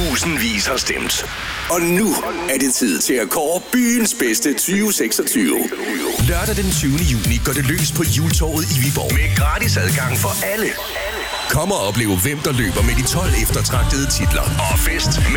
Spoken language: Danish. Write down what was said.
Tusindvis har stemt. Og nu er det tid til at kåre byens bedste 2026. Lørdag den 20. juni går det løs på Hjultorvet i Viborg. Med gratis adgang for alle. Kom og oplev, hvem der løber med de 12 eftertragtede titler. Og fest